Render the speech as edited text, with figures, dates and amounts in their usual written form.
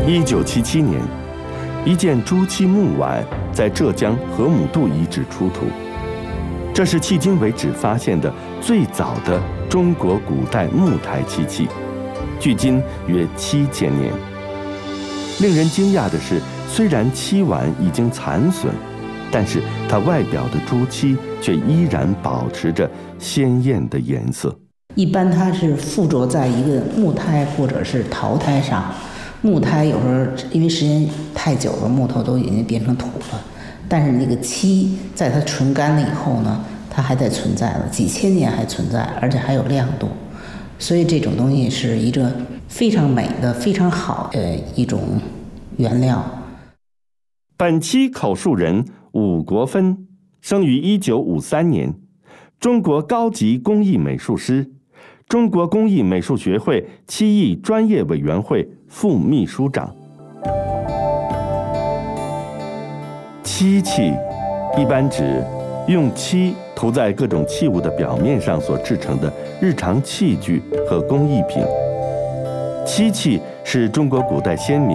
1977年，一件朱漆木碗在浙江河姆渡遗址出土，这是迄今为止发现的最早的中国古代木台漆器，距今约7000年。令人惊讶的是，虽然漆碗已经残损，但是它外表的朱漆却依然保持着鲜艳的颜色。 一般它是附着在一个木胎或者是陶胎上，木胎有时候因为时间太久了，木头都已经变成土了，但是那个漆在它纯干了以后呢，它还在存在了，几千年还存在，而且还有亮度，所以这种东西是一个非常美的、非常好的一种原料。 本期口述人伍国芬生于1953年，中国高级工艺美术师，中国工艺美术学会漆艺专业委员会副秘书长。漆器一般指用漆涂在各种器物的表面上所制成的日常器具和工艺品。漆器是中国古代先民